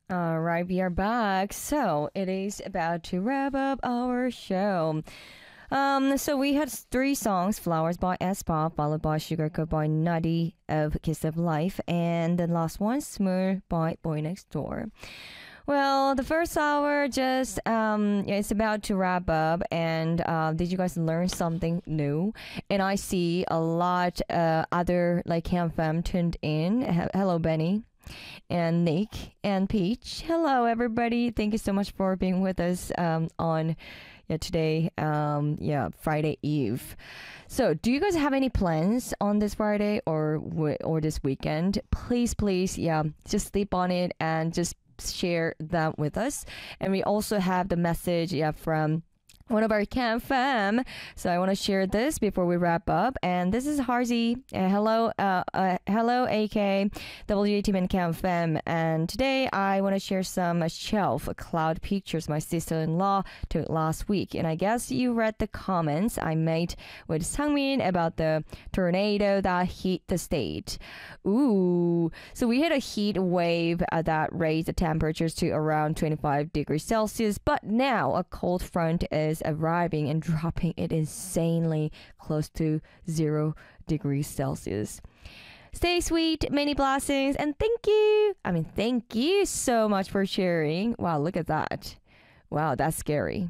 All right, we are back. So it is about to wrap up our show. So we had three songs: "Flowers" by S-Pop, followed by "Sugarcoat" by Nutty of Kiss of Life, and the last one, "Smooth" by Boy Next Door. Well, the first hour just yeah, it's about to wrap up, and did you guys learn something new? And I see a lot other like Cam Fam tuned in. Hello, Benny and Nick and Peach. Hello, everybody. Thank you so much for being with us on today, Friday Eve. So, do you guys have any plans on this Friday or this weekend? Please, yeah, just sleep on it and just share that with us. And we also have the message, from one of our camp fam. So I want to share this before we wrap up. And this is Harzy. Hello, AK, WA Team and camp fam. And today I want to share some shelf cloud pictures my sister-in-law took last week. And I guess you read the comments I made with Sangmin about the tornado that hit the state. Ooh. So we had a heat wave that raised the temperatures to around 25 degrees Celsius. But now a cold front is arriving and dropping it insanely close to 0 degrees Celsius. Stay sweet, many blessings, and thank you. Thank you so much for sharing. Wow, look at that. Wow, that's scary.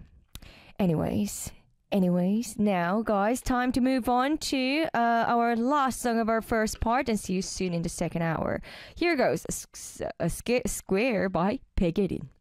Anyways, now guys, time to move on to our last song of our first part and see you soon in the second hour. Here goes, a Square by Pegerin.